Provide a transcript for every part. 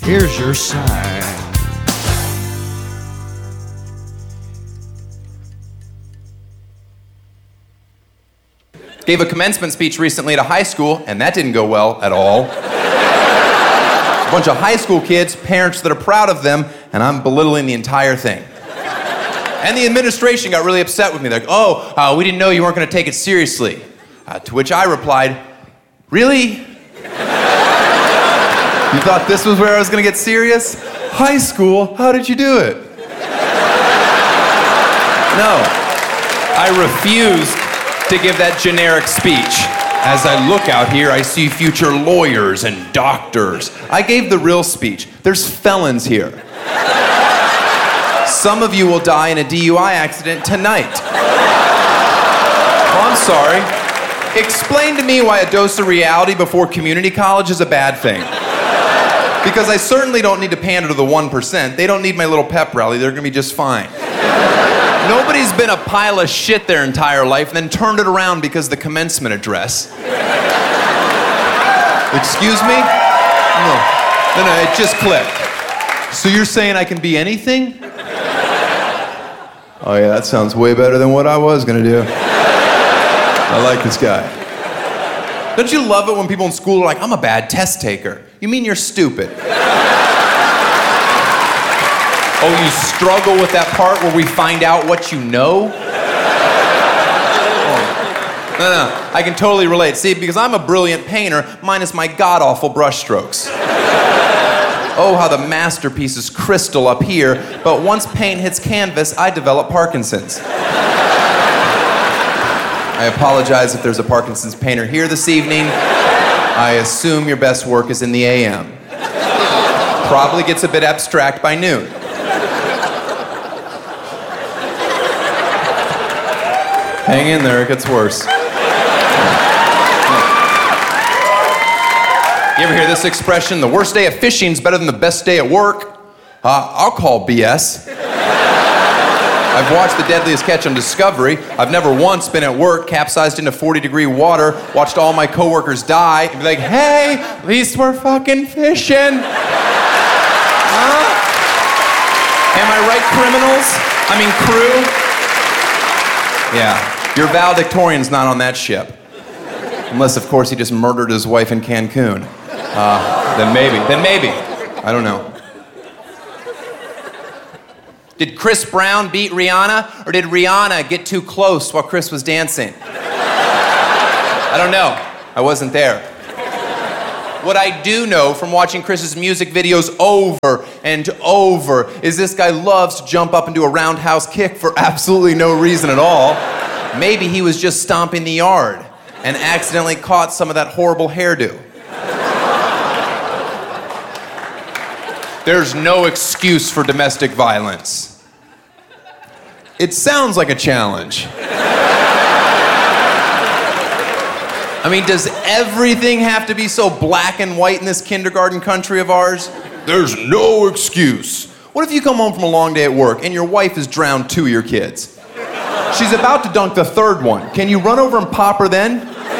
Here's your sign. Gave a commencement speech recently at a high school, and that didn't go well at all. A bunch of high school kids, parents that are proud of them, and I'm belittling the entire thing. And the administration got really upset with me. They're like, we didn't know you weren't going to take it seriously. To which I replied, really? You thought this was where I was going to get serious? High school? How did you do it? No, I refused to give that generic speech. As I look out here, I see future lawyers and doctors. I gave the real speech. There's felons here. Some of you will die in a DUI accident tonight. Oh, I'm sorry. Explain to me why a dose of reality before community college is a bad thing. Because I certainly don't need to pander to the 1%. They don't need my little pep rally. They're gonna be just fine. Nobody's been a pile of shit their entire life and then turned it around because of the commencement address. Excuse me? No, it just clicked. So you're saying I can be anything? Oh yeah, that sounds way better than what I was gonna do. I like this guy. Don't you love it when people in school are like, I'm a bad test taker? You mean you're stupid? Oh, you struggle with that part where we find out what you know? Oh. No, I can totally relate. See, because I'm a brilliant painter, minus my god-awful brushstrokes. Oh, how the masterpiece is crystal up here, but once paint hits canvas, I develop Parkinson's. I apologize if there's a Parkinson's painter here this evening. I assume your best work is in the AM. Probably gets a bit abstract by noon. Hang in there, it gets worse. You ever hear this expression, the worst day of fishing is better than the best day at work? I'll call BS. I've watched The Deadliest Catch on Discovery. I've never once been at work, capsized into 40-degree water, watched all my coworkers die, and be like, hey, at least we're fucking fishing. Huh? Am I right, criminals? I mean, crew? Yeah, your valedictorian's not on that ship. Unless, of course, he just murdered his wife in Cancun. Then maybe. I don't know. Did Chris Brown beat Rihanna, or did Rihanna get too close while Chris was dancing? I don't know. I wasn't there. What I do know from watching Chris's music videos over and over is this guy loves to jump up and do a roundhouse kick for absolutely no reason at all. Maybe he was just stomping the yard and accidentally caught some of that horrible hairdo. There's no excuse for domestic violence. It sounds like a challenge. I mean, does everything have to be so black and white in this kindergarten country of ours? There's no excuse. What if you come home from a long day at work and your wife has drowned 2 of your kids? She's about to dunk the 3rd one. Can you run over and pop her then?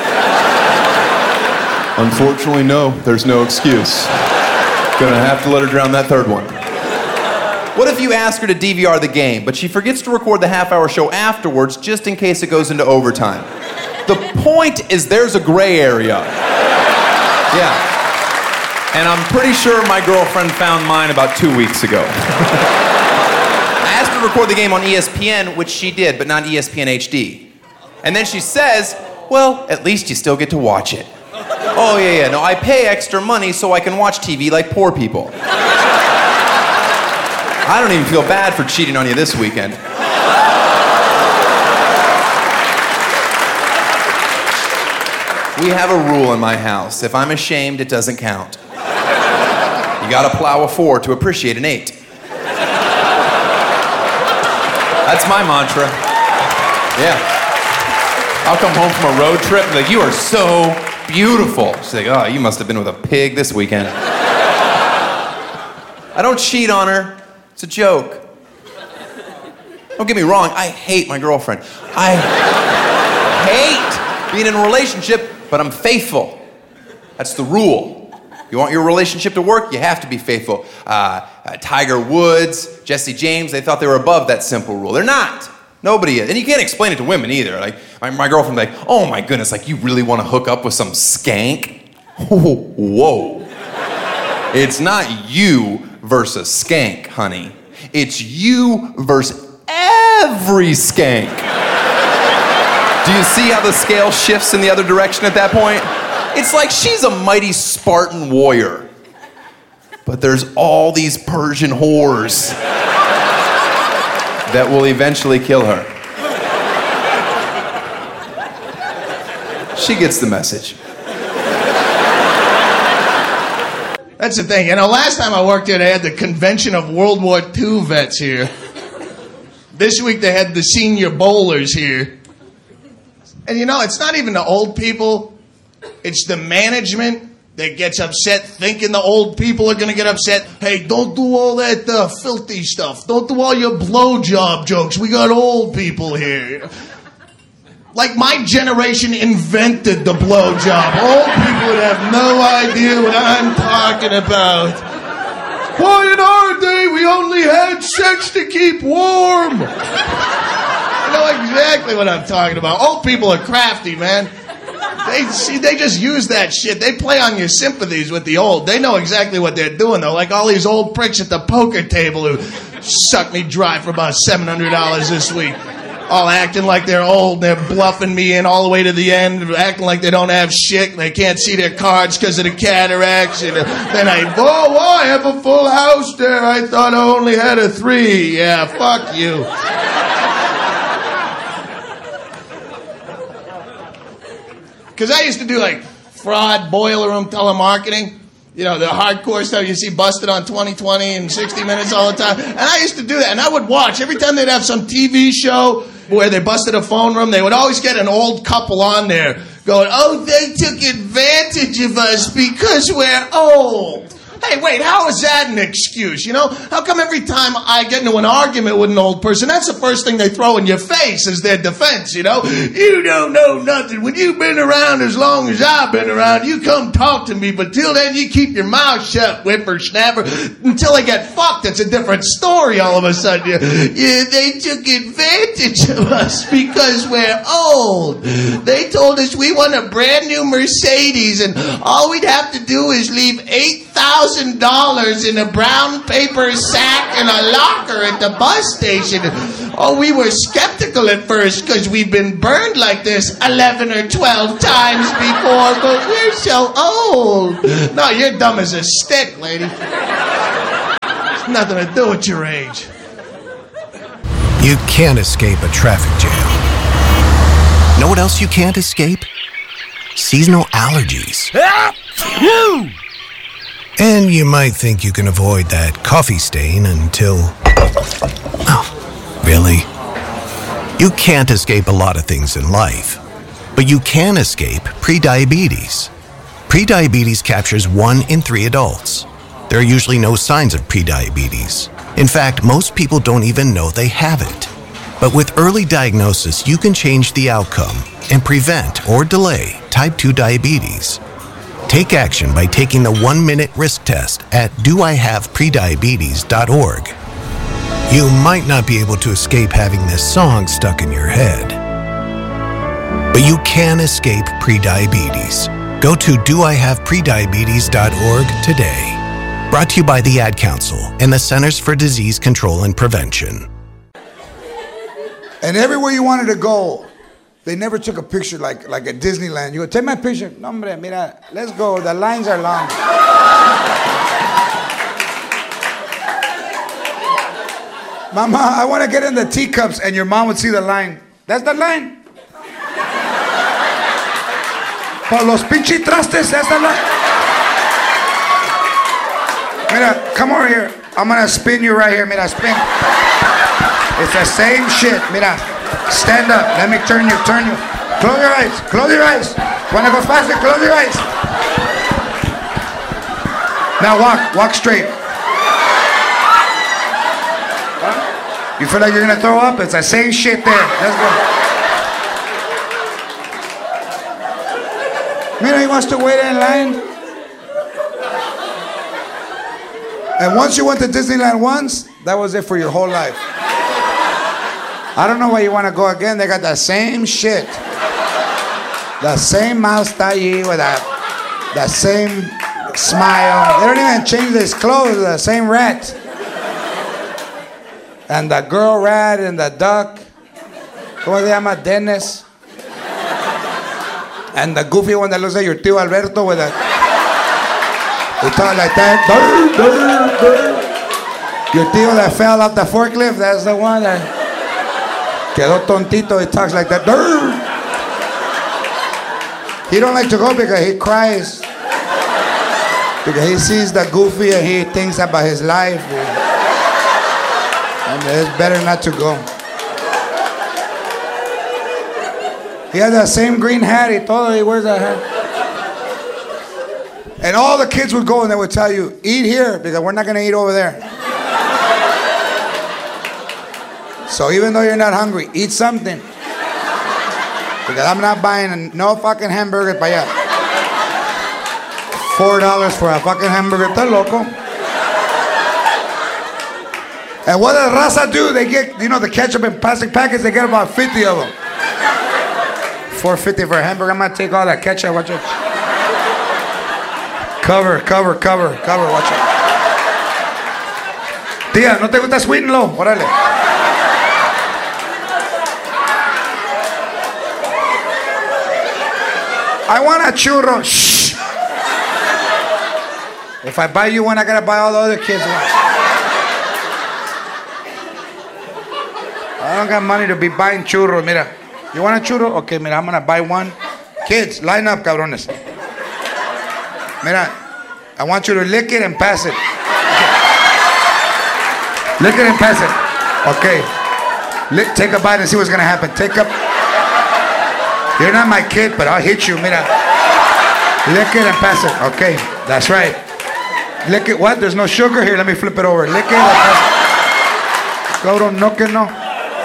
Unfortunately, no. There's no excuse. Gonna have to let her drown that 3rd one. What if you ask her to DVR the game, but she forgets to record the half-hour show afterwards just in case it goes into overtime? The point is there's a gray area. Yeah. And I'm pretty sure my girlfriend found mine about 2 weeks ago. I asked her to record the game on ESPN, which she did, but not ESPN HD. And then she says, well, at least you still get to watch it. Oh, yeah, no, I pay extra money so I can watch TV like poor people. I don't even feel bad for cheating on you this weekend. We have a rule in my house. If I'm ashamed, it doesn't count. You gotta plow a 4 to appreciate an 8. That's my mantra. Yeah. I'll come home from a road trip and be like, you are so beautiful. She's like, oh, you must have been with a pig this weekend. I don't cheat on her. It's a joke. Don't get me wrong, I hate my girlfriend. I hate being in a relationship, but I'm faithful. That's the rule. You want your relationship to work, you have to be faithful. Tiger Woods, Jesse James, they thought they were above that simple rule. They're not. Nobody is. And you can't explain it to women either. Like, my girlfriend would be like, oh my goodness, like you really want to hook up with some skank? Whoa. It's not you versus skank, honey. It's you versus every skank. Do you see how the scale shifts in the other direction at that point? It's like she's a mighty Spartan warrior. But there's all these Persian whores that will eventually kill her. She gets the message. That's the thing. You know, last time I worked here, they had the convention of World War II vets here. This week they had the senior bowlers here. And you know, it's not even the old people. It's the management that gets upset thinking the old people are going to get upset. Hey, don't do all that filthy stuff. Don't do all your blowjob jokes. We got old people here. Like my generation invented the blowjob. Old people would have no idea what I'm talking about. Why in our day we only had sex to keep warm? I know exactly what I'm talking about. Old people are crafty, man. They just use that shit. They play on your sympathies with the old. They know exactly what they're doing, though. Like all these old pricks at the poker table who sucked me dry for about $700 this week. All acting like they're old. They're bluffing me in all the way to the end, acting like they don't have shit. They can't see their cards because of the cataracts. And then I have a full house there. I thought I only had a 3. Yeah, fuck you. Because I used to do like fraud, boiler room telemarketing. You know, the hardcore stuff you see busted on 20/20 and 60 Minutes all the time. And I used to do that. And I would watch. Every time they'd have some TV show where they busted a phone room, they would always get an old couple on there going, oh, they took advantage of us because we're old. Hey, wait, how is that an excuse, you know? How come every time I get into an argument with an old person, that's the first thing they throw in your face as their defense, you know? You don't know nothing. When you've been around as long as I've been around, you come talk to me, but till then you keep your mouth shut, whippersnapper. Until they get fucked, it's a different story all of a sudden. Yeah, they took advantage of us because we're old. They told us we want a brand new Mercedes and all we'd have to do is leave $8,000 in a brown paper sack in a locker at the bus station. Oh, we were skeptical at first because we've been burned like this 11 or 12 times before, but we're so old. No, you're dumb as a stick, lady. It's nothing to do with your age. You can't escape a traffic jam. Know what else you can't escape? Seasonal allergies. And you might think you can avoid that coffee stain until... Oh, really? You can't escape a lot of things in life, but you can escape prediabetes. Prediabetes captures 1 in 3 adults. There are usually no signs of prediabetes. In fact, most people don't even know they have it. But with early diagnosis, you can change the outcome and prevent or delay type 2 diabetes. Take action by taking the 1-minute risk test at doihaveprediabetes.org. You might not be able to escape having this song stuck in your head, but you can escape prediabetes. Go to doihaveprediabetes.org today. Brought to you by the Ad Council and the Centers for Disease Control and Prevention. And everywhere you wanted to go, they never took a picture like at Disneyland. You go, take my picture. No, hombre, mira, let's go. The lines are long. Mama, I want to get in the teacups. And your mom would see the line. That's the line. For los pinche trastes, that's the line. Mira, come over here. I'm going to spin you right here. Mira, spin. It's the same shit. Mira. Stand up. Let me turn you. Close your eyes. Close your eyes. Wanna go faster? Close your eyes. Now walk straight. Huh? You feel like you're gonna throw up? It's the same shit there. Let's go. Mira, he wants to wait in line. And once you went to Disneyland once, that was it for your whole life. I don't know why you want to go again. They got the same shit. The same mouse talle with that same smile. They don't even change his clothes. The same rat. And the girl rat and the duck. ¿Cómo se llama? Dennis. And the goofy one that looks like your tío Alberto with a... He talk like that. Your tío that fell off the forklift, that's the one that... Quedó tontito, he talks like that. He don't like to go because he cries. Because he sees the goofy and he thinks about his life. And it's better not to go. He has that same green hat. He wears that hat. And all the kids would go and they would tell you, eat here because we're not going to eat over there. So even though you're not hungry, eat something. Because I'm not buying no fucking hamburger para allá. $4 for a fucking hamburger. Está loco. And what does Raza do? They get, the ketchup in plastic packets. They get about 50 of them. $4.50 for a hamburger. I'm gonna take all that ketchup. Watch it. Cover. Watch it. Tía, ¿no te gusta sweetenlo? Órale. I want a churro. Shh. If I buy you one, I gotta buy all the other kids one. I don't got money to be buying churros. Mira, you want a churro? Okay, mira, I'm gonna buy one. Kids, line up, cabrones. Mira, I want you to lick it and pass it. Okay. Lick it and pass it. Okay. Take a bite and see what's gonna happen. You're not my kid, but I'll hit you. Mira. Lick it and pass it. Okay, that's right. Lick it. What? There's no sugar here. Let me flip it over. Lick it and pass it. Cabrón, no que no.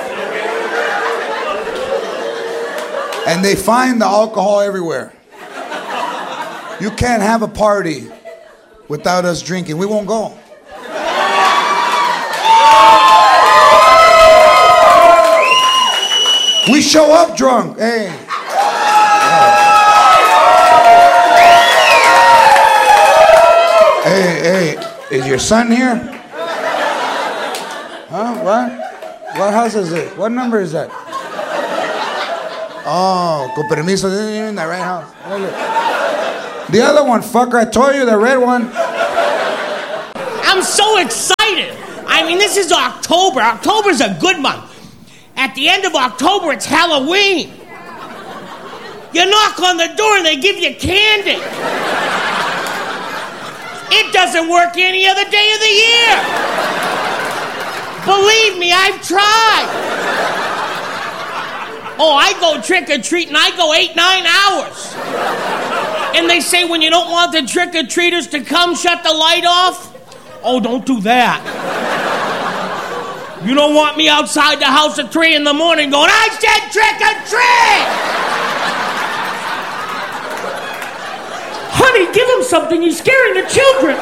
And they find the alcohol everywhere. You can't have a party without us drinking. We won't go. We show up drunk. Hey. Hey, is your son here? Huh? What? What house is it? What number is that? Oh, con permiso, you're in the right house. The other one, fucker, I told you, the red one. I'm so excited. I mean, this is October. October's a good month. At the end of October, it's Halloween. You knock on the door and they give you candy. It doesn't work any other day of the year. Believe me, I've tried. Oh, I go trick-or-treating. I go 8-9 hours. And they say when you don't want the trick-or-treaters to come, shut the light off. Oh, don't do that. You don't want me outside the house at 3 in the morning going, I said trick-or-treat! Honey, give him something. He's scaring the children.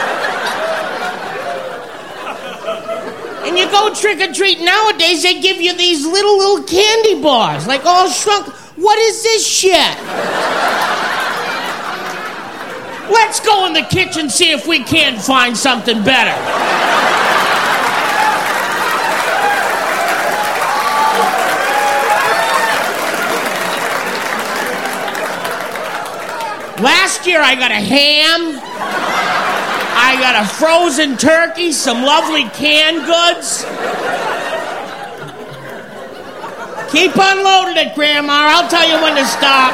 And you go trick-or-treat nowadays, they give you these little candy bars, like all shrunk. What is this shit? Let's go in the kitchen, see if we can't find something better. Last year I got a ham, I got a frozen turkey, some lovely canned goods. Keep unloading it, Grandma. I'll tell you when to stop.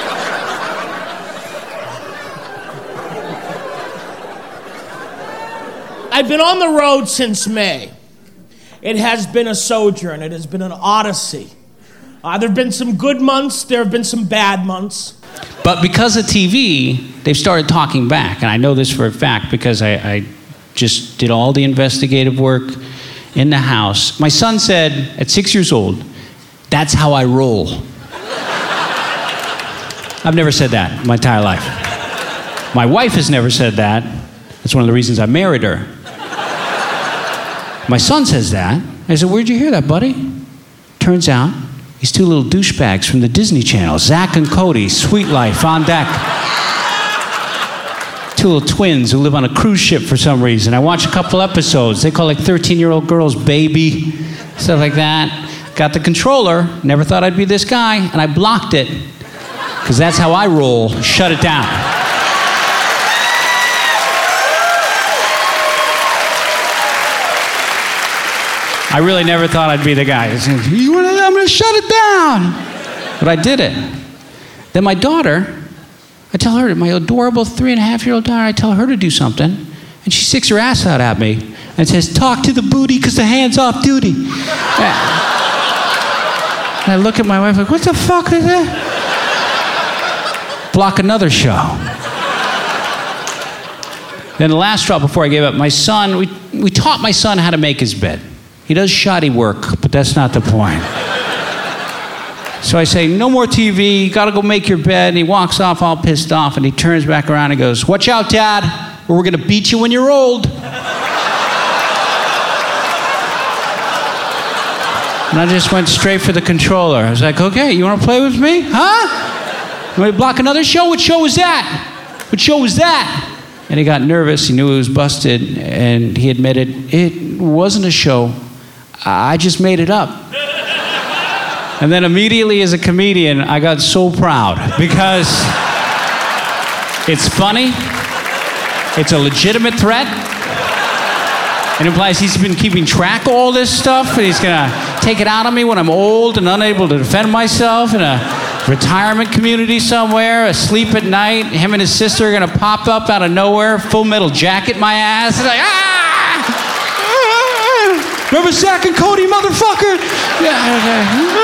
I've been on the road since May. It has been a sojourn. It has been an odyssey. There have been some good months. There have been some bad months. But because of TV, they've started talking back. And I know this for a fact because I just did all the investigative work in the house. My son said, at 6 years old, that's how I roll. I've never said that my entire life. My wife has never said that. That's one of the reasons I married her. My son says that. I said, where'd you hear that, buddy? Turns out, these two little douchebags from the Disney Channel, Zach and Cody, Sweet Life, on deck. Two little twins who live on a cruise ship for some reason. I watched a couple episodes. They call like 13-year-old girls baby, stuff like that. Got the controller, never thought I'd be this guy, and I blocked it, because that's how I roll, shut it down. I really never thought I'd be the guy. I'm going to shut it down. But I did it. Then my daughter, I tell her, my adorable 3.5-year-old daughter, I tell her to do something, and she sticks her ass out at me and says, talk to the booty because the hand's off duty. And I look at my wife like, what the fuck is that? Block another show. Then the last straw before I gave up, my son, we taught my son how to make his bed. He does shoddy work, but that's not the point. So I say, no more TV, you gotta go make your bed. And he walks off all pissed off, and he turns back around and goes, watch out, Dad, or we're gonna beat you when you're old. And I just went straight for the controller. I was like, okay, you wanna play with me? Huh? You wanna block another show? What show was that? What show was that? And he got nervous, he knew he was busted, and he admitted, it wasn't a show, I just made it up. And then immediately as a comedian, I got so proud because it's funny, it's a legitimate threat, it implies he's been keeping track of all this stuff, and he's gonna take it out on me when I'm old and unable to defend myself in a retirement community somewhere, asleep at night. Him and his sister are gonna pop up out of nowhere, Full Metal Jacket my ass, like, remember Zach and Cody, motherfucker? Yeah, okay.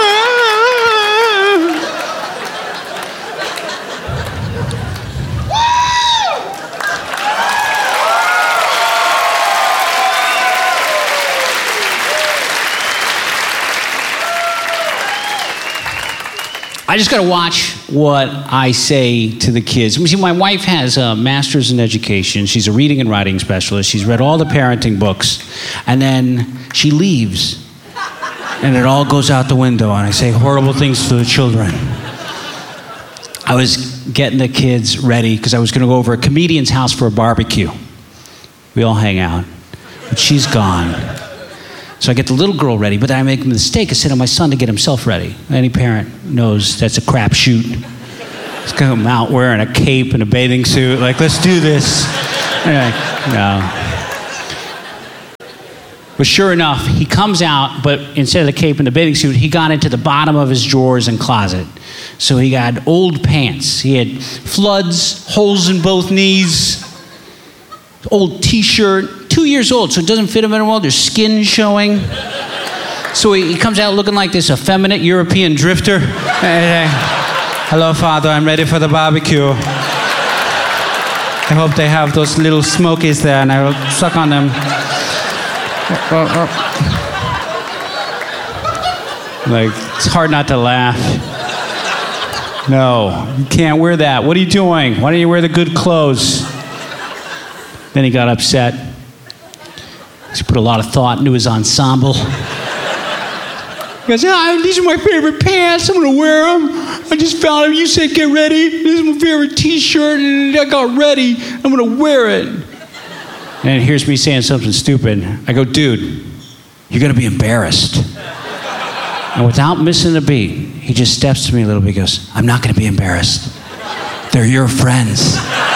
I just got to watch what I say to the kids. See, my wife has a master's in education. She's a reading and writing specialist. She's read all the parenting books. And then she leaves. And it all goes out the window. And I say horrible things to the children. I was getting the kids ready because I was going to go over a comedian's house for a barbecue. We all hang out. But she's gone. So I get the little girl ready, but then I make a mistake. I said to my son to get himself ready. Any parent knows that's a crapshoot. He's going to come out wearing a cape and a bathing suit, like, let's do this. Like, no. But sure enough, he comes out, but instead of the cape and the bathing suit, he got into the bottom of his drawers and closet. So he got old pants. He had floods, holes in both knees, old t-shirt. 2 years old, so it doesn't fit him very well. There's skin showing. So he comes out looking like this effeminate European drifter. Hello, Father, I'm ready for the barbecue. I hope they have those little smokies there, and I will suck on them. Like, it's hard not to laugh. No, you can't wear that. What are you doing? Why don't you wear the good clothes? Then he got upset. He put a lot of thought into his ensemble. He goes, these are my favorite pants. I'm going to wear them. I just found them. You said get ready. This is my favorite t-shirt, and I got ready. I'm going to wear it. And here's me saying something stupid. I go, dude, you're going to be embarrassed. And without missing a beat, he just steps to me a little bit. He goes, I'm not going to be embarrassed. They're your friends.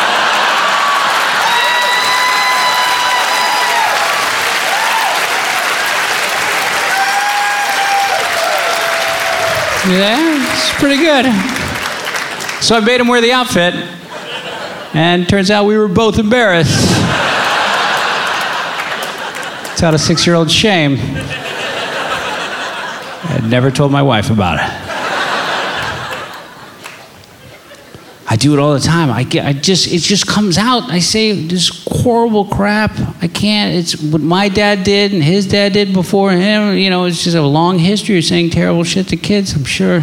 Yeah, it's pretty good. So I made him wear the outfit, and turns out we were both embarrassed. It's out of 6-year-old shame. I never told my wife about it. I do it all the time. It just comes out. I say this horrible crap. I can't. It's what my dad did and his dad did before him. You know, it's just a long history of saying terrible shit to kids, I'm sure.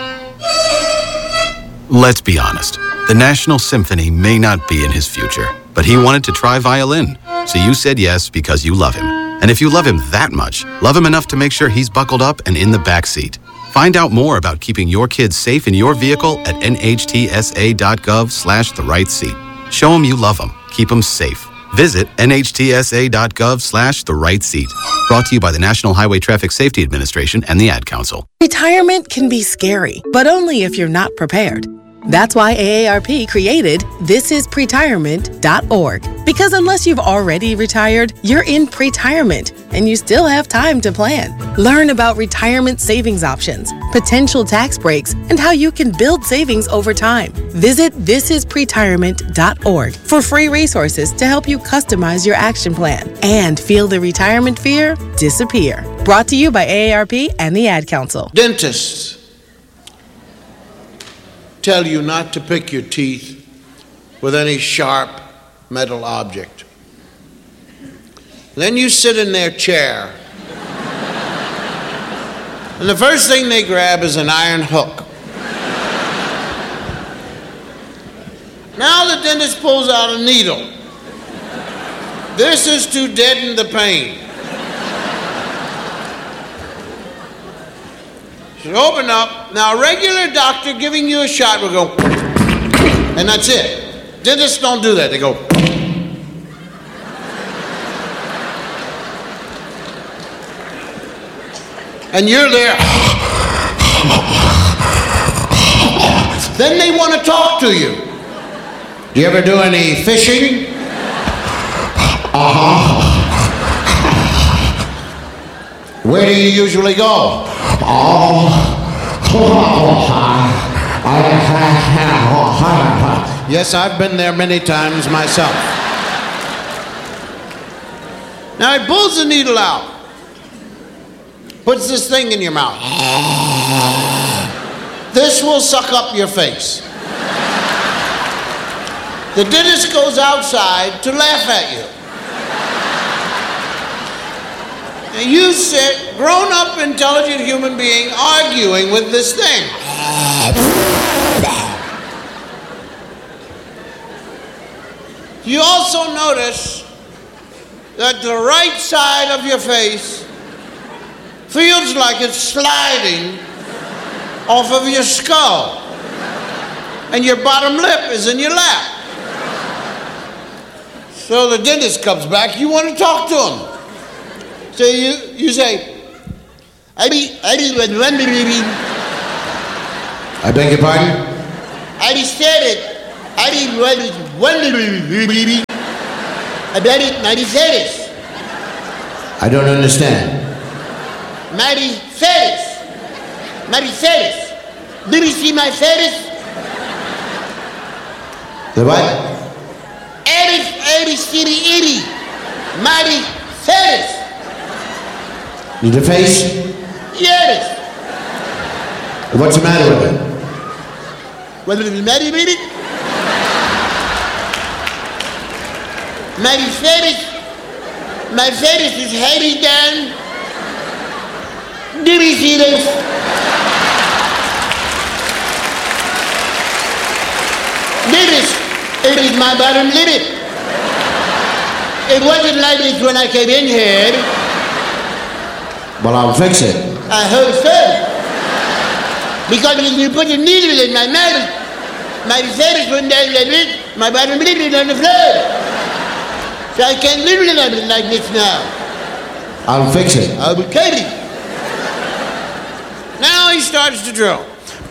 Let's be honest. The National Symphony may not be in his future, but he wanted to try violin. So you said yes because you love him. And if you love him that much, love him enough to make sure he's buckled up and in the back seat. Find out more about keeping your kids safe in your vehicle at nhtsa.gov/the-right-seat. Show him you love him. Keep him safe. Visit nhtsa.gov/the-right-seat. Brought to you by the National Highway Traffic Safety Administration and the Ad Council. Retirement can be scary, but only if you're not prepared. That's why AARP created thisispretirement.org. Because unless you've already retired, you're in pretirement, and you still have time to plan. Learn about retirement savings options, potential tax breaks, and how you can build savings over time. Visit thisispretirement.org for free resources to help you customize your action plan and feel the retirement fear disappear. Brought to you by AARP and the Ad Council. Dentists tell you not to pick your teeth with any sharp metal object. Then you sit in their chair, and the first thing they grab is an iron hook. Now the dentist pulls out a needle. This is to deaden the pain. Should open up. Now, a regular doctor giving you a shot will go, and that's it. Dentists don't do that. They go. And you're there. Then they want to talk to you. Do you ever do any fishing? Where do you usually go? Yes, I've been there many times myself. Now he pulls the needle out, puts this thing in your mouth. This will suck up your face. The dentist goes outside to laugh at you. And you sit, grown-up, intelligent human being, arguing with this thing. You also notice that the right side of your face feels like it's sliding off of your skull, and your bottom lip is in your lap. So the dentist comes back, you want to talk to him. So you say, I beg your pardon? I said it. I don't understand. Did you see my face? The what? Mighty face. Need a face? Yes. What's the matter with it? What is the matter with it? My face is heavy down. Do you see this? It is my bottom lip. It wasn't like this when I came in here. Well, I'll fix it. I hope so. Because if you put a needle in my mouth, my face went down a bit, my bottom lip is on the floor. So I can't live like this now. I'll fix it. I will cut it. Now he starts to drill.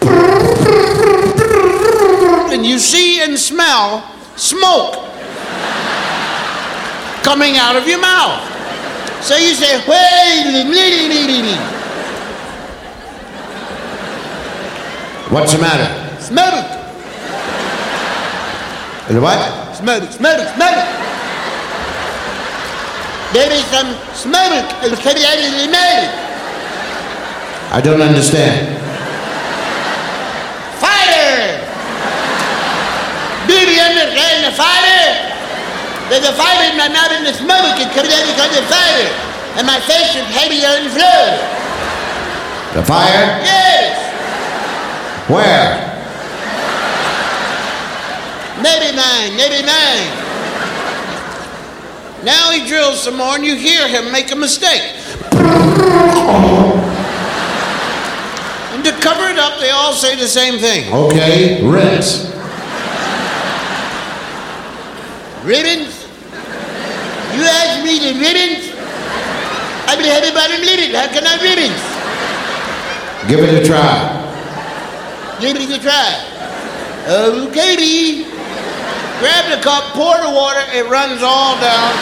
And you see and smell smoke coming out of your mouth. So you say, what's the matter? Smoke. What? Smoke. There is some smoke coming out of your mouth. I don't understand. Fire! Do you understand the fire? There's a fire in my mouth and the smoke is coming out because of fire. And my face is heavy on the floor. The fire? Yes. Where? Maybe mine. Now he drills some more and you hear him make a mistake. And to cover it up, they all say the same thing. Okay, rinse. Ribbons? You asked me to ribbons? I mean, everybody ribbons. How can I ribbons? Give it a try. Give it a try. Okay. Grab the cup, pour the water, it runs all down.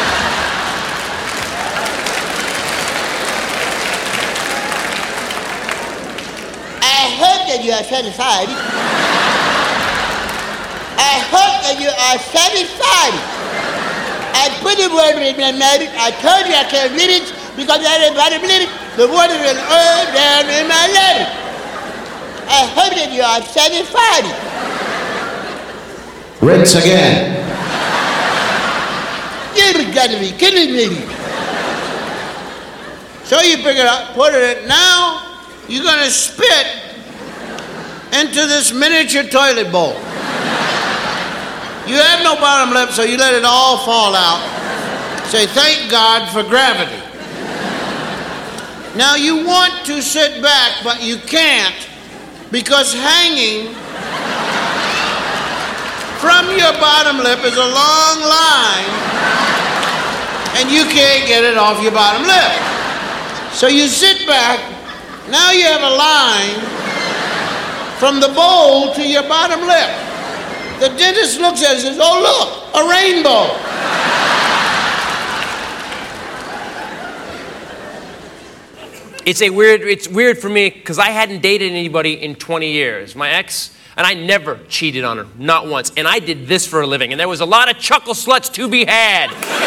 I hope that you are satisfied. I hope that you are satisfied. I put the water in my mouth. I told you I can't read it because everybody read it. The water will all down in my letter. I hope that you are satisfied. Rinse again. You've got to be kidding me. So you pick it up, put it in. Now you're going to spit into this miniature toilet bowl. You have no bottom lip, so you let it all fall out. Say, thank God for gravity. Now you want to sit back, but you can't because hanging from your bottom lip is a long line and you can't get it off your bottom lip. So you sit back, now you have a line from the bowl to your bottom lip. The dentist looks at it and says, oh look, a rainbow. It's weird for me because I hadn't dated anybody in 20 years. My ex, and I never cheated on her, not once. And I did this for a living, and there was a lot of chuckle sluts to be had.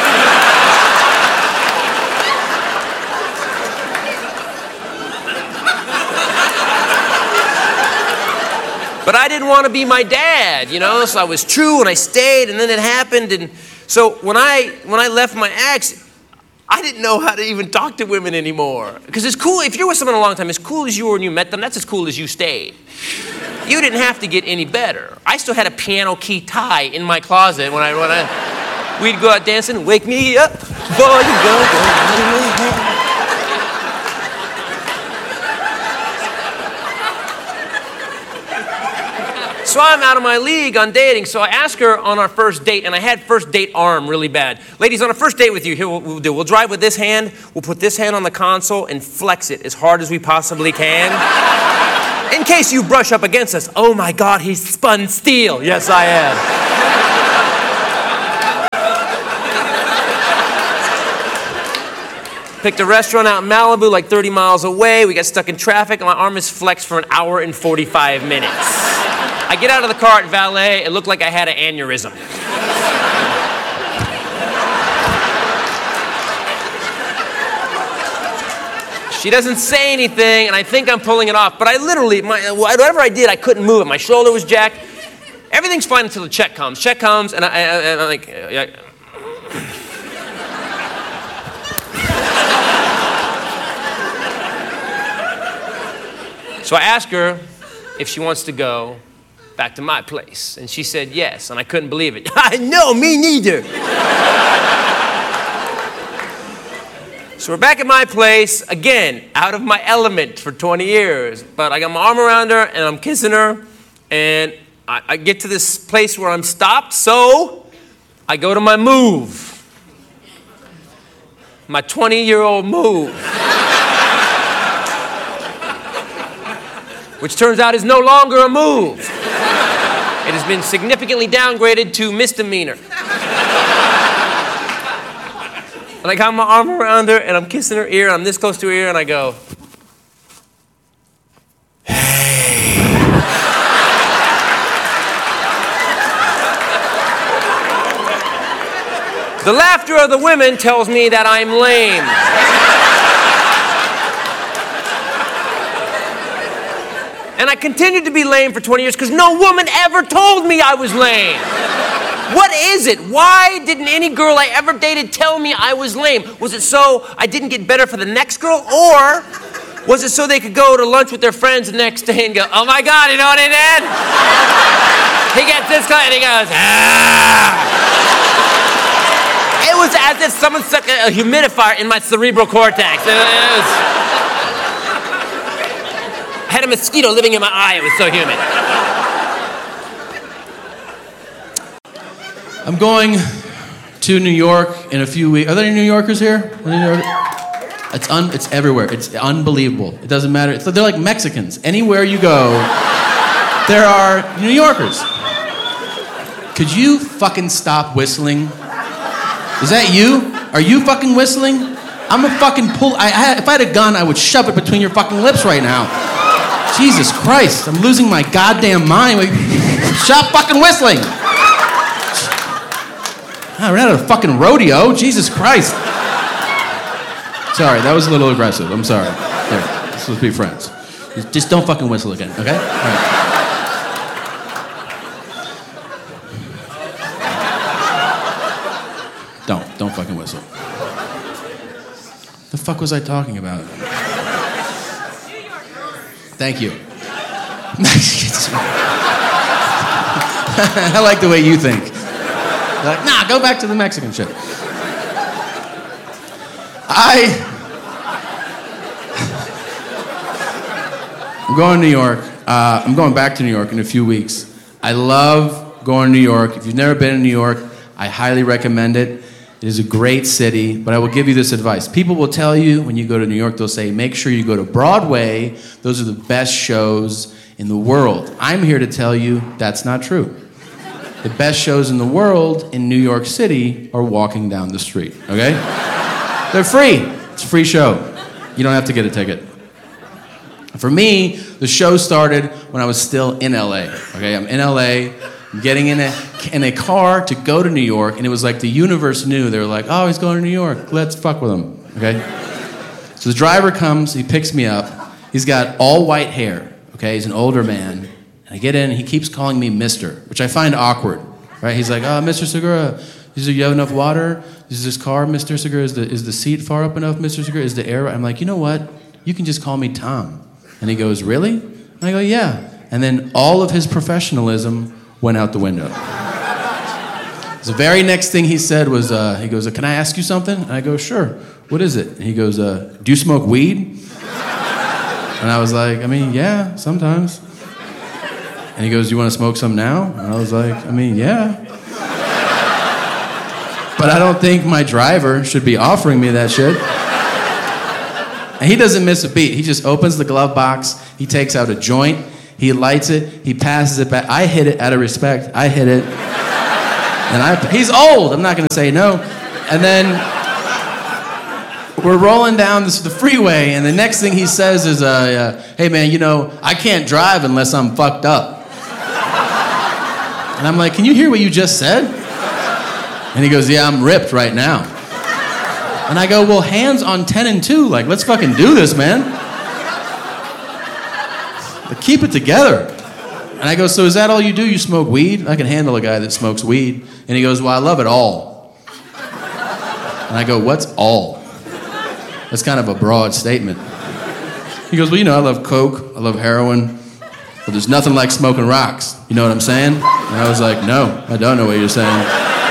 But I didn't want to be my dad, you know, so I was true and I stayed, and then it happened. And so when I left my ex, I didn't know how to even talk to women anymore. Because it's cool, if you're with someone a long time, as cool as you were when you met them, that's as cool as you stayed. You didn't have to get any better. I still had a piano key tie in my closet when we'd go out dancing, wake me up before you go. So I'm out of my league on dating, so I asked her on our first date, and I had first date arm really bad. Ladies, on a first date with you, here what we'll do. We'll drive with this hand, we'll put this hand on the console and flex it as hard as we possibly can. In case you brush up against us, oh my God, he's spun steel. Yes, I am. Picked a restaurant out in Malibu, like 30 miles away. We got stuck in traffic, and my arm is flexed for an hour and 45 minutes. I get out of the car at valet, it looked like I had an aneurysm. She doesn't say anything, and I think I'm pulling it off, but I literally, whatever I did, I couldn't move it. My shoulder was jacked. Everything's fine until the check comes. Check comes, and I'm like, So I ask her if she wants to go back to my place. And she said yes, and I couldn't believe it. I know, me neither. So we're back at my place, again, out of my element for 20 years. But I got my arm around her, and I'm kissing her, and I get to this place where I'm stopped, so I go to my move. My 20-year-old move. Which turns out is no longer a move. It has been significantly downgraded to misdemeanor. And I got my arm around her, and I'm kissing her ear, I'm this close to her ear, and I go, hey. The laughter of the women tells me that I'm lame. And I continued to be lame for 20 years because no woman ever told me I was lame. What is it? Why didn't any girl I ever dated tell me I was lame? Was it so I didn't get better for the next girl? Or was it so they could go to lunch with their friends the next day and go, oh my God, you know what he did? He gets this guy and he goes, ah. It was as if someone stuck a humidifier in my cerebral cortex. I had a mosquito living in my eye. It was so humid. I'm going to New York in a few weeks. Are there any New Yorkers here? It's everywhere. It's unbelievable. It doesn't matter. They're like Mexicans. Anywhere you go, there are New Yorkers. Could you fucking stop whistling? Is that you? Are you fucking whistling? I'm a fucking pull. If I had a gun, I would shove it between your fucking lips right now. Jesus Christ, I'm losing my goddamn mind. Stop fucking whistling. I ran out of fucking rodeo. Jesus Christ. Sorry, that was a little aggressive. I'm sorry. Here, let's be friends. Just don't fucking whistle again, okay? All right. Don't fucking whistle. The fuck was I talking about? Thank you. Mexicans. I like the way you think. You're like, nah, go back to the Mexican shit. I'm going to New York. I'm going back to New York in a few weeks. I love going to New York. If you've never been in New York, I highly recommend it. It is a great city, but I will give you this advice. People will tell you when you go to New York, they'll say, make sure you go to Broadway. Those are the best shows in the world. I'm here to tell you that's not true. The best shows in the world in New York City are walking down the street, okay? They're free. It's a free show. You don't have to get a ticket. For me, the show started when I was still in LA, okay? I'm in LA. I'm getting in a car to go to New York, and it was like the universe knew. They were like, oh, he's going to New York. Let's fuck with him, okay? So the driver comes, he picks me up. He's got all white hair, okay? He's an older man. And I get in, and he keeps calling me Mister, which I find awkward, right? He's like, oh, Mr. Segura, you have enough water? Is this car, Mr. Segura? Is the seat far up enough, Mr. Segura? Is the air? I'm like, you know what? You can just call me Tom. And he goes, really? And I go, yeah. And then all of his professionalism went out the window. The very next thing he said was, he goes, can I ask you something? And I go, sure. What is it? And he goes, do you smoke weed? And I was like, I mean, yeah, sometimes. And he goes, do you want to smoke some now? And I was like, I mean, yeah. But I don't think my driver should be offering me that shit. And he doesn't miss a beat. He just opens the glove box. He takes out a joint. He lights it. He passes it back. I hit it out of respect. I hit it. And he's old. I'm not going to say no. And then we're rolling down the freeway, and the next thing he says is, hey, man, you know, I can't drive unless I'm fucked up. And I'm like, can you hear what you just said? And he goes, yeah, I'm ripped right now. And I go, well, hands on 10 and 2. Like, let's fucking do this, man. But keep it together. And I go, so is that all you do? You smoke weed? I can handle a guy that smokes weed. And he goes, well, I love it all. And I go, what's all? That's kind of a broad statement. He goes, well, you know, I love coke. I love heroin. But there's nothing like smoking rocks. You know what I'm saying? And I was like, no, I don't know what you're saying.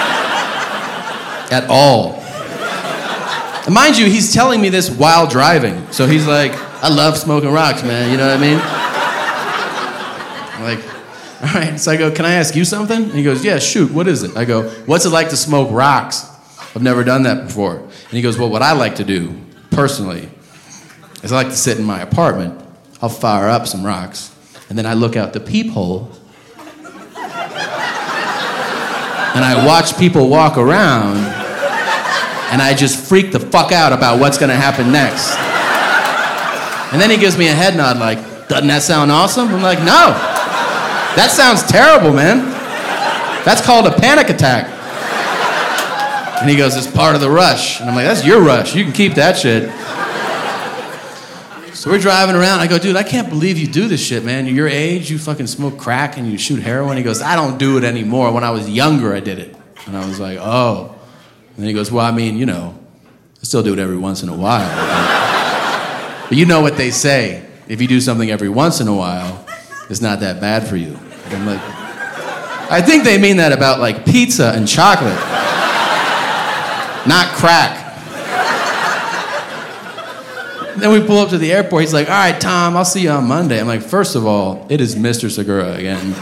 At all. And mind you, he's telling me this while driving. So he's like, I love smoking rocks, man. You know what I mean? I'm like, all right. So I go, can I ask you something? And he goes, yeah, shoot. What is it? I go, what's it like to smoke rocks? I've never done that before. And he goes, well, what I like to do, personally, is I like to sit in my apartment. I'll fire up some rocks. And then I look out the peephole. And I watch people walk around. And I just freak the fuck out about what's gonna happen next. And then he gives me a head nod like, doesn't that sound awesome? I'm like, no. That sounds terrible, man. That's called a panic attack. And he goes, it's part of the rush. And I'm like, that's your rush. You can keep that shit. So we're driving around. I go, dude, I can't believe you do this shit, man. You're your age, you fucking smoke crack and you shoot heroin. He goes, I don't do it anymore. When I was younger, I did it. And I was like, oh. And he goes, well, I mean, you know, I still do it every once in a while. But you know what they say. If you do something every once in a while, it's not that bad for you. And I'm like, I think they mean that about like pizza and chocolate. not crack. Then we pull up to the airport. He's like, all right, Tom, I'll see you on Monday. I'm like, first of all, it is Mr. Segura again.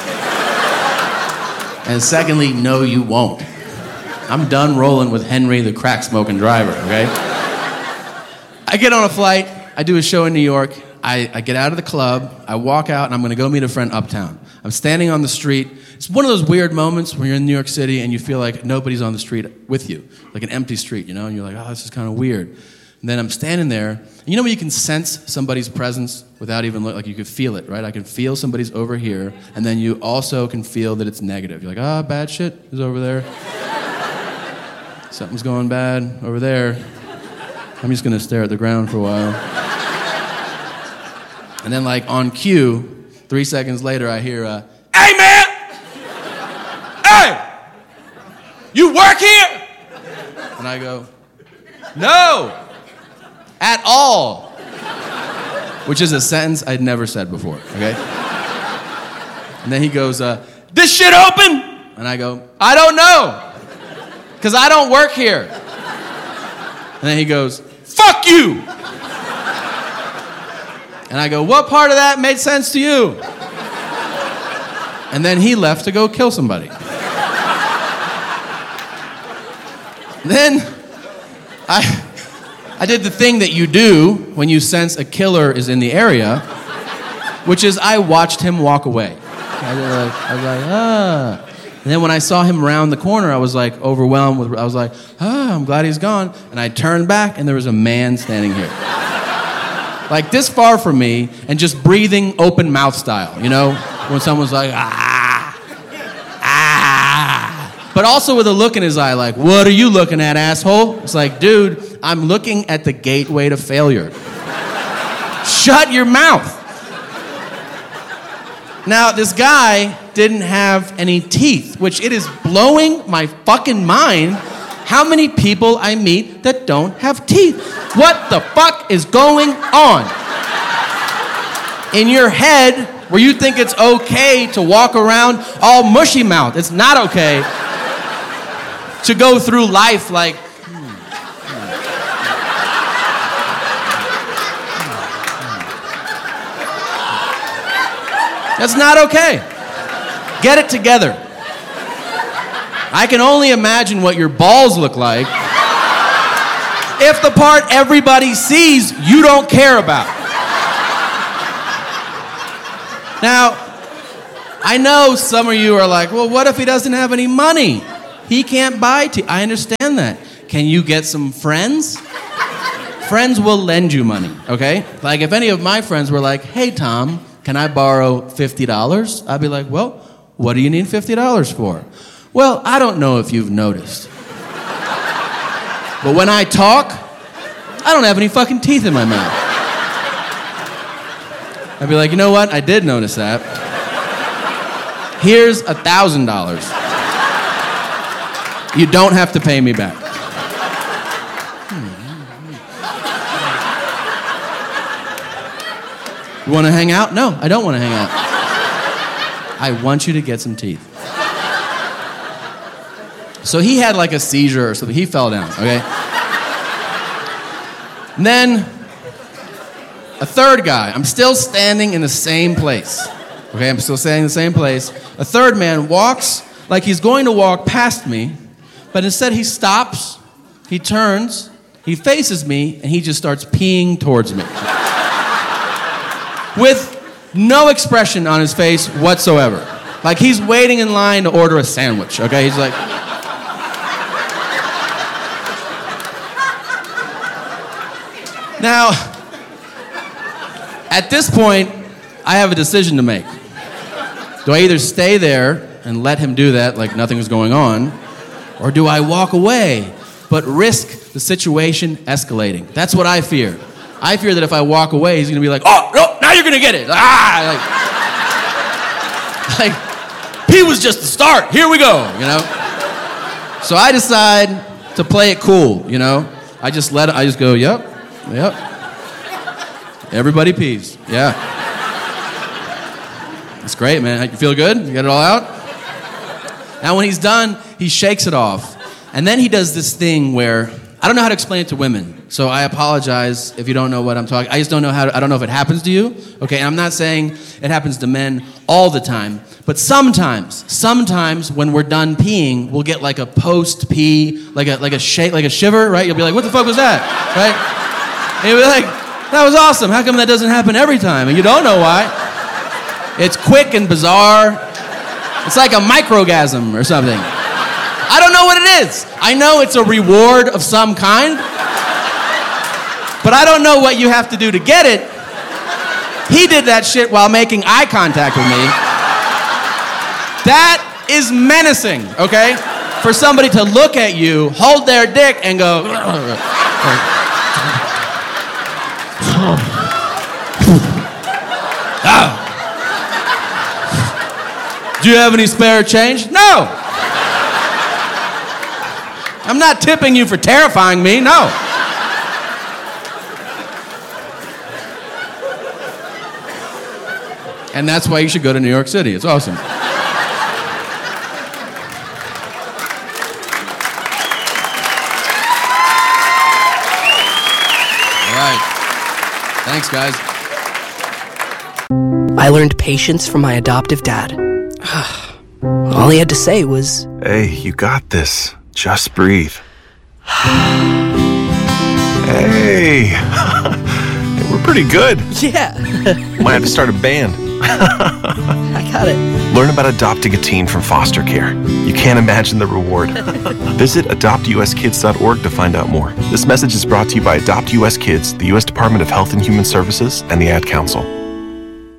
And secondly, no, you won't. I'm done rolling with Henry, the crack-smoking driver, okay? I get on a flight. I do a show in New York. I get out of the club. I walk out, and I'm going to go meet a friend uptown. I'm standing on the street. It's one of those weird moments when you're in New York City and you feel like nobody's on the street with you, like an empty street, you know? And you're like, oh, this is kind of weird. And then I'm standing there. And you know when you can sense somebody's presence without even looking, like you can feel it, right? I can feel somebody's over here, and then you also can feel that it's negative. You're like, ah, bad shit is over there. Something's going bad over there. I'm just going to stare at the ground for a while. And then, like, on cue, 3 seconds later, I hear, hey, man! Hey! You work here? And I go, no! At all. Which is a sentence I'd never said before, okay? And then he goes, this shit open? And I go, I don't know. Because I don't work here. And then he goes, fuck you! And I go, what part of that made sense to you? And then he left to go kill somebody. Then I did the thing that you do when you sense a killer is in the area, which is I watched him walk away. I was like, ah. And then when I saw him round the corner, I was like overwhelmed. I was like, ah, I'm glad he's gone. And I turned back, and there was a man standing here. Like this far from me, and just breathing open mouth style, you know? When someone's like, ah, ah. But also with a look in his eye like, what are you looking at, asshole? It's like, dude, I'm looking at the gateway to failure. Shut your mouth. Now, this guy didn't have any teeth, which it is blowing my fucking mind how many people I meet that don't have teeth. What the fuck is going on? In your head, where you think it's okay to walk around all mushy mouth. It's not okay to go through life like, That's not okay. Get it together. I can only imagine what your balls look like if the part everybody sees you don't care about. Now, I know some of you are like, well, what if he doesn't have any money? He can't buy tea. I understand that. Can you get some friends? Friends will lend you money, okay? Like if any of my friends were like, hey, Tom, can I borrow $50? I'd be like, well, what do you need $50 for? Well, I don't know if you've noticed. But when I talk, I don't have any fucking teeth in my mouth. I'd be like, you know what? I did notice that. Here's $1,000. You don't have to pay me back. You want to hang out? No, I don't want to hang out. I want you to get some teeth. So he had like a seizure or something. He fell down, okay? And then a third guy. I'm still standing in the same place. Okay, I'm still standing in the same place. A third man walks like he's going to walk past me, but instead he stops, he turns, he faces me, and he just starts peeing towards me. With no expression on his face whatsoever. Like he's waiting in line to order a sandwich, okay? He's like... Now, at this point, I have a decision to make. Do I either stay there and let him do that like nothing is going on, or do I walk away but risk the situation escalating? That's what I fear. I fear that if I walk away, he's going to be like, oh, no, now you're going to get it. Ah! Like, he was just the start. Here we go, you know? So I decide to play it cool, you know? I just go, yep. Everybody pees, yeah. It's great, man. You feel good? You got it all out? Now when he's done, he shakes it off. And then he does this thing where, I don't know how to explain it to women, so I apologize if you don't know what I'm talking. I just don't know I don't know if it happens to you, okay? And I'm not saying it happens to men all the time, but sometimes when we're done peeing, we'll get like a post-pee, like a shiver, right? You'll be like, what the fuck was that, right? And you'll be like, that was awesome. How come that doesn't happen every time? And you don't know why. It's quick and bizarre. It's like a microgasm or something. I don't know what it is. I know it's a reward of some kind, but I don't know what you have to do to get it. He did that shit while making eye contact with me. That is menacing, okay? For somebody to look at you, hold their dick, and go... Do you have any spare change? No. I'm not tipping you for terrifying me, no. And that's why you should go to New York City. It's awesome. All right. Thanks, guys. I learned patience from my adoptive dad. All he had to say was, "Hey, you got this. Just breathe." Hey, we're pretty good. Yeah. Might have to start a band. I got it. Learn about adopting a teen from foster care. You can't imagine the reward. Visit adoptuskids.org to find out more. This message is brought to you by Adopt US Kids, the U.S. Department of Health and Human Services, and the Ad Council.